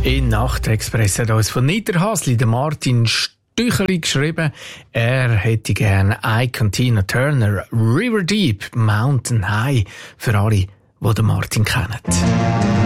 In Nachtexpress hat uns von Niederhasli der Martin Stücheli geschrieben, er hätte gerne Ike und Tina Turner, River Deep, Mountain High, für alle, die den Martin kennen.